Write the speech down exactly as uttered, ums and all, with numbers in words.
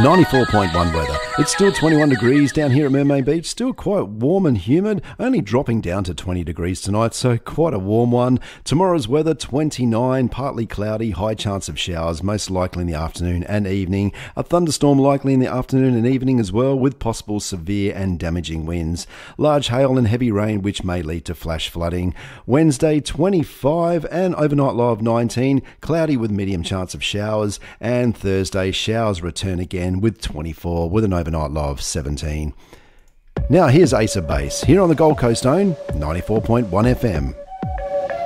ninety-four point one weather. It's still twenty-one degrees down here at Mermaid Beach, still quite warm and humid, only dropping down to twenty degrees tonight, so quite a warm one. Tomorrow's weather, twenty-nine, partly cloudy, high chance of showers, most likely in the afternoon and evening. A thunderstorm likely in the afternoon and evening as well, with possible severe and damaging winds. Large hail and heavy rain, which may lead to flash flooding. Wednesday, twenty-five, and overnight low of nineteen, cloudy with medium chance of showers, and Thursday, showers return again with twenty-four, with an overnight low of seventeen. Now here's Ace of Base, here on the Gold Coast own ninety-four point one F M.